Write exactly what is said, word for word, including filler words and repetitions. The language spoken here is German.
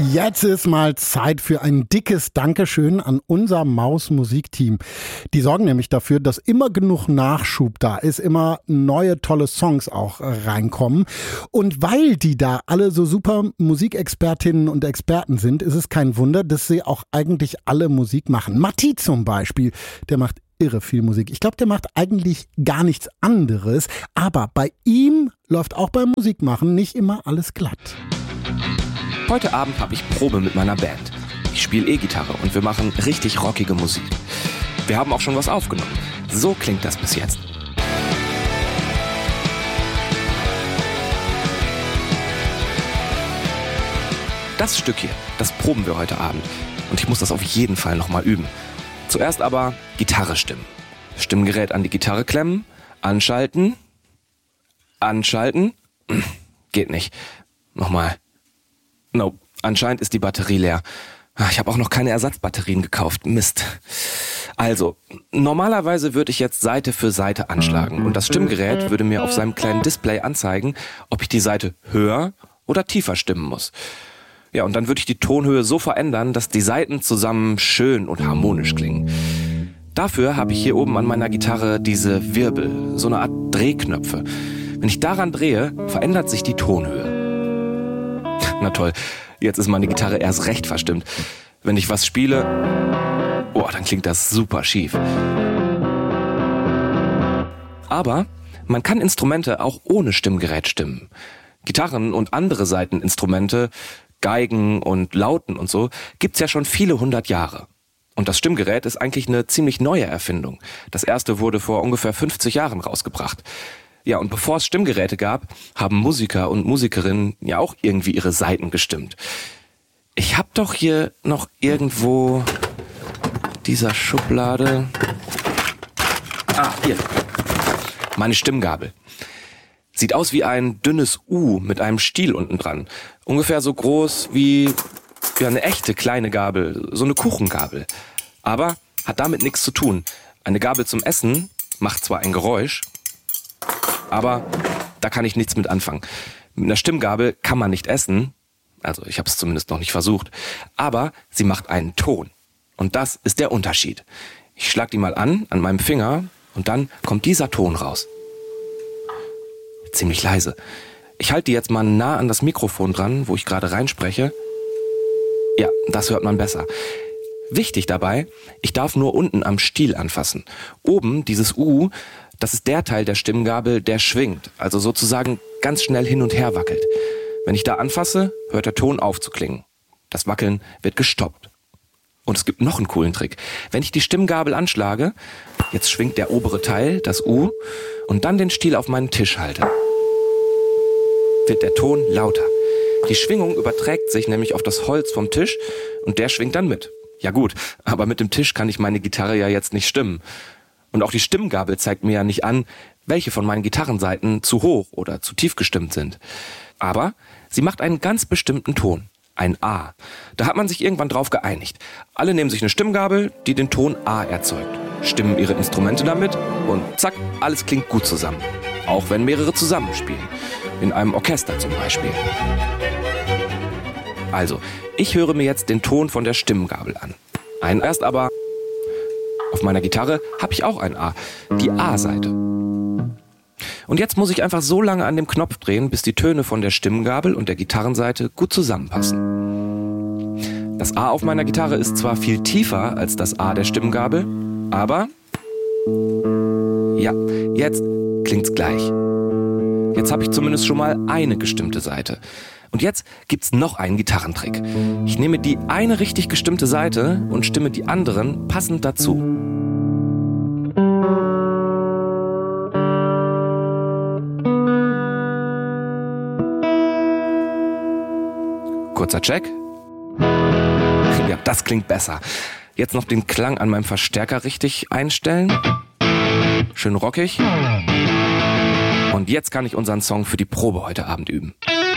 Jetzt ist mal Zeit für ein dickes Dankeschön an unser Maus-Musikteam. Die sorgen nämlich dafür, dass immer genug Nachschub da ist, immer neue tolle Songs auch reinkommen. Und weil die da alle so super Musikexpertinnen und Experten sind, ist es kein Wunder, dass sie auch eigentlich alle Musik machen. Matti zum Beispiel, der macht irre viel Musik. Ich glaube, der macht eigentlich gar nichts anderes. Aber bei ihm läuft auch beim Musikmachen nicht immer alles glatt. Heute Abend habe ich Probe mit meiner Band. Ich spiele E-Gitarre und wir machen richtig rockige Musik. Wir haben auch schon was aufgenommen. So klingt das bis jetzt. Das Stück hier, das proben wir heute Abend. Und ich muss das auf jeden Fall nochmal üben. Zuerst aber Gitarre stimmen. Stimmgerät an die Gitarre klemmen, anschalten, anschalten. Geht nicht. Nochmal. No, anscheinend ist die Batterie leer. Ich habe auch noch keine Ersatzbatterien gekauft. Mist. Also, normalerweise würde ich jetzt Seite für Seite anschlagen und das Stimmgerät würde mir auf seinem kleinen Display anzeigen, ob ich die Seite höher oder tiefer stimmen muss. Ja, und dann würde ich die Tonhöhe so verändern, dass die Saiten zusammen schön und harmonisch klingen. Dafür habe ich hier oben an meiner Gitarre diese Wirbel, so eine Art Drehknöpfe. Wenn ich daran drehe, verändert sich die Tonhöhe. Na toll, jetzt ist meine Gitarre erst recht verstimmt. Wenn ich was spiele, oh, dann klingt das super schief. Aber man kann Instrumente auch ohne Stimmgerät stimmen. Gitarren und andere Saiteninstrumente, Geigen und Lauten und so, gibt's ja schon viele hundert Jahre. Und das Stimmgerät ist eigentlich eine ziemlich neue Erfindung. Das erste wurde vor ungefähr fünfzig Jahren rausgebracht. Ja, und bevor es Stimmgeräte gab, haben Musiker und Musikerinnen ja auch irgendwie ihre Saiten gestimmt. Ich hab doch hier noch irgendwo dieser Schublade... Ah, hier. Meine Stimmgabel. Sieht aus wie ein dünnes U mit einem Stiel unten dran. Ungefähr so groß wie ja, eine echte kleine Gabel, so eine Kuchengabel. Aber hat damit nichts zu tun. Eine Gabel zum Essen macht zwar ein Geräusch, aber da kann ich nichts mit anfangen. Mit einer Stimmgabel kann man nicht essen, also ich habe es zumindest noch nicht versucht, aber sie macht einen Ton. Und das ist der Unterschied. Ich schlag die mal an, an meinem Finger, und dann kommt dieser Ton raus. Ziemlich leise. Ich halte die jetzt mal nah an das Mikrofon dran, wo ich gerade reinspreche. Ja, das hört man besser. Wichtig dabei, ich darf nur unten am Stiel anfassen. Oben, dieses U, das ist der Teil der Stimmgabel, der schwingt, also sozusagen ganz schnell hin und her wackelt. Wenn ich da anfasse, hört der Ton auf zu klingen. Das Wackeln wird gestoppt. Und es gibt noch einen coolen Trick. Wenn ich die Stimmgabel anschlage, jetzt schwingt der obere Teil, das U, und dann den Stiel auf meinen Tisch halte, wird der Ton lauter. Die Schwingung überträgt sich nämlich auf das Holz vom Tisch und der schwingt dann mit. Ja gut, aber mit dem Tisch kann ich meine Gitarre ja jetzt nicht stimmen. Und auch die Stimmgabel zeigt mir ja nicht an, welche von meinen Gitarrensaiten zu hoch oder zu tief gestimmt sind. Aber sie macht einen ganz bestimmten Ton. Ein A. Da hat man sich irgendwann drauf geeinigt. Alle nehmen sich eine Stimmgabel, die den Ton A erzeugt, stimmen ihre Instrumente damit und zack, alles klingt gut zusammen. Auch wenn mehrere zusammenspielen. In einem Orchester zum Beispiel. Also, ich höre mir jetzt den Ton von der Stimmgabel an. Einen erst aber... Auf meiner Gitarre habe ich auch ein A, die A-Seite. Und jetzt muss ich einfach so lange an dem Knopf drehen, bis die Töne von der Stimmgabel und der Gitarrenseite gut zusammenpassen. Das A auf meiner Gitarre ist zwar viel tiefer als das A der Stimmgabel, aber ja, jetzt klingt's gleich. Jetzt habe ich zumindest schon mal eine gestimmte Seite. Und jetzt gibt's noch einen Gitarrentrick. Ich nehme die eine richtig gestimmte Seite und stimme die anderen passend dazu. Kurzer Check. Ja, das klingt besser. Jetzt noch den Klang an meinem Verstärker richtig einstellen. Schön rockig. Und jetzt kann ich unseren Song für die Probe heute Abend üben.